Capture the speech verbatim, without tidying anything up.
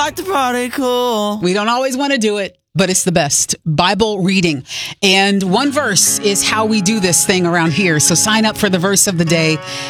like to party cool. We don't always want to do it, but it's the best. Bible reading. And one verse is how we do this thing around here. So sign up for the verse of the day